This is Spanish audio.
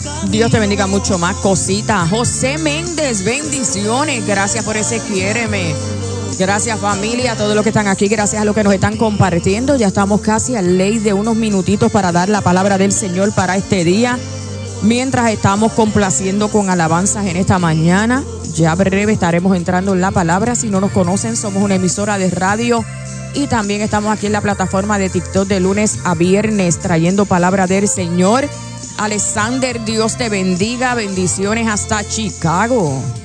Dios te bendiga mucho más, cosita. José Méndez, bendiciones. Gracias por ese quiéreme. Gracias, familia, a todos los que están aquí. Gracias a los que nos están compartiendo. Ya estamos casi a ley de unos minutitos para dar la palabra del Señor para este día. Mientras estamos complaciendo con alabanzas en esta mañana, ya breve estaremos entrando en la palabra. Si no nos conocen, somos una emisora de radio y también estamos aquí en la plataforma de TikTok de lunes a viernes trayendo palabra del Señor. Alexander, Dios te bendiga. Bendiciones hasta Chicago.